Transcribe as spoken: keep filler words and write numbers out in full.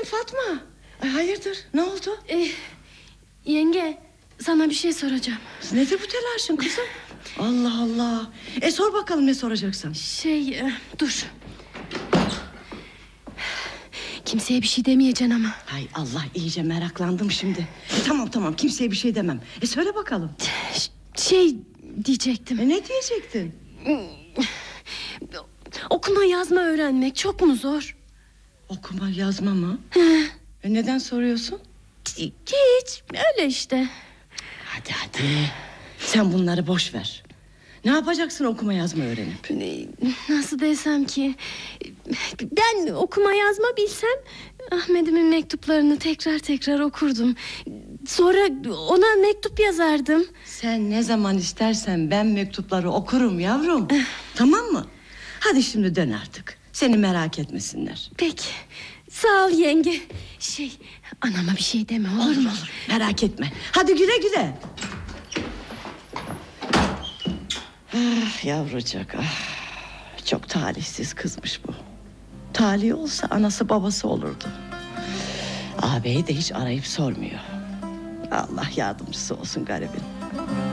Fatma? Ay, hayırdır, ne oldu? Ee, yenge, sana bir şey soracağım. Nedir bu telaşın kızım? Allah Allah. E sor bakalım, ne soracaksın? Şey e, dur. Kimseye bir şey demeyeceksin ama. Hay Allah, iyice meraklandım şimdi. E, tamam tamam, kimseye bir şey demem. E söyle bakalım. Şey diyecektim. E, ne diyecektin? Okuma yazma öğrenmek çok mu zor? Okuma yazma mı? E, neden soruyorsun? Hiç, öyle işte. Hadi hadi, sen bunları boş ver. Ne yapacaksın okuma yazma öğrenip? Nasıl desem ki, ben okuma yazma bilsem Ahmet'imin mektuplarını tekrar tekrar okurdum. Sonra ona mektup yazardım. Sen ne zaman istersen ben mektupları okurum yavrum. Tamam mı? Hadi şimdi dön artık. Seni merak etmesinler. Peki, sağ ol yenge. Şey, anama bir şey deme, olur, olur mu? Olur, merak etme. Hadi güle güle. Ah yavrucak, ah. Çok talihsiz kızmış bu. Talih olsa anası babası olurdu. Ağabeyi de hiç arayıp sormuyor. Allah yardımcısı olsun garibin.